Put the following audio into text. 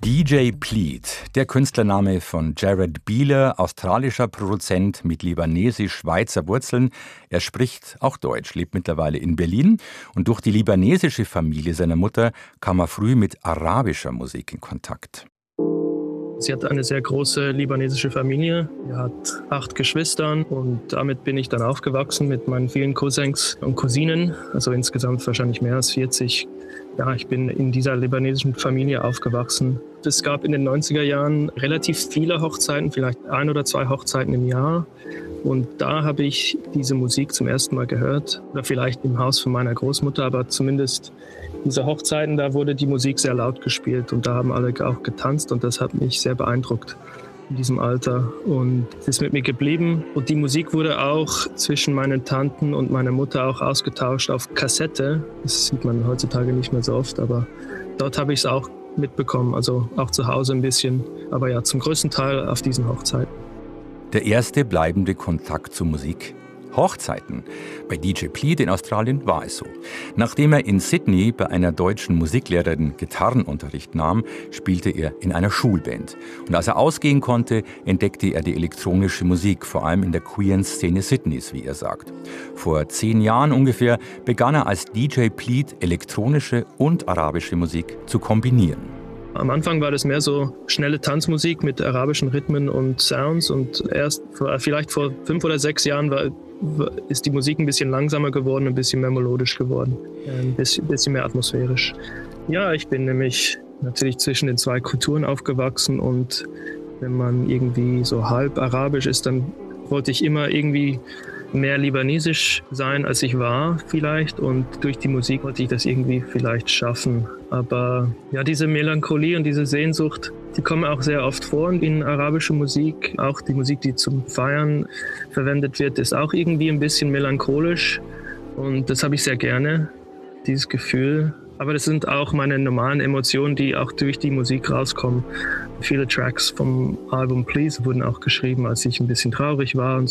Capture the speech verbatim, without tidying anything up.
D J Pleat, der Künstlername von Jared Bieler, australischer Produzent mit libanesisch-schweizer Wurzeln. Er spricht auch Deutsch, lebt mittlerweile in Berlin. Und durch die libanesische Familie seiner Mutter kam er früh mit arabischer Musik in Kontakt. Sie hat eine sehr große libanesische Familie. Sie hat acht Geschwister und damit bin ich dann aufgewachsen mit meinen vielen Cousins und Cousinen. Also insgesamt wahrscheinlich mehr als vierzig. Ja, ich bin in dieser libanesischen Familie aufgewachsen. Es gab in den neunziger Jahren relativ viele Hochzeiten, vielleicht ein oder zwei Hochzeiten im Jahr. Und da habe ich diese Musik zum ersten Mal gehört. Oder vielleicht im Haus von meiner Großmutter, aber zumindest diese Hochzeiten, da wurde die Musik sehr laut gespielt und da haben alle auch getanzt und das hat mich sehr beeindruckt in diesem Alter und es ist mit mir geblieben. Und die Musik wurde auch zwischen meinen Tanten und meiner Mutter auch ausgetauscht auf Kassette. Das sieht man heutzutage nicht mehr so oft, aber dort habe ich es auch mitbekommen, also auch zu Hause ein bisschen, aber ja, zum größten Teil auf diesen Hochzeiten. Der erste bleibende Kontakt zur Musik: Hochzeiten. Bei D J Pleat in Australien war es so. Nachdem er in Sydney bei einer deutschen Musiklehrerin Gitarrenunterricht nahm, spielte er in einer Schulband. Und als er ausgehen konnte, entdeckte er die elektronische Musik, vor allem in der queeren Szene Sydneys, wie er sagt. Vor zehn Jahren ungefähr begann er als D J Pleat elektronische und arabische Musik zu kombinieren. Am Anfang war das mehr so schnelle Tanzmusik mit arabischen Rhythmen und Sounds und erst vor, vielleicht vor fünf oder sechs Jahren war, ist die Musik ein bisschen langsamer geworden, ein bisschen mehr melodisch geworden, ein bisschen, bisschen mehr atmosphärisch. Ja, ich bin nämlich natürlich zwischen den zwei Kulturen aufgewachsen und wenn man irgendwie so halb arabisch ist, dann wollte ich immer irgendwie mehr libanesisch sein, als ich war vielleicht und durch die Musik wollte ich das irgendwie vielleicht schaffen. Aber ja, diese Melancholie und diese Sehnsucht, die kommen auch sehr oft vor in arabischer Musik. Auch die Musik, die zum Feiern verwendet wird, ist auch irgendwie ein bisschen melancholisch und das habe ich sehr gerne, dieses Gefühl. Aber das sind auch meine normalen Emotionen, die auch durch die Musik rauskommen. Viele Tracks vom Album Please wurden auch geschrieben, als ich ein bisschen traurig war. Und